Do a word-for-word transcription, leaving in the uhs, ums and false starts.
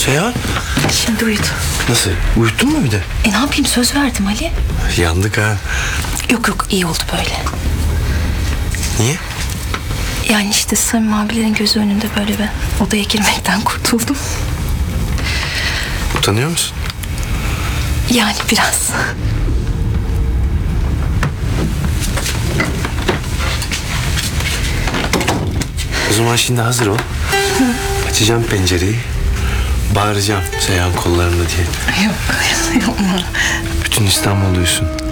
Seyhan. Şimdi uyudu. Nasıl? Uyuttun mu bir de? E ne yapayım, söz verdim Ali. Yandık ha. Yok yok, iyi oldu böyle. Niye? Yani işte Samim abilerin gözü önünde böyle ben odaya girmekten kurtuldum. Utanıyor musun? Yani biraz. O zaman şimdi hazır ol. Açacağım pencereyi. Bağıracağım Seyhan kollarımla diye. Yok yapma. Bütün İstanbul duysun.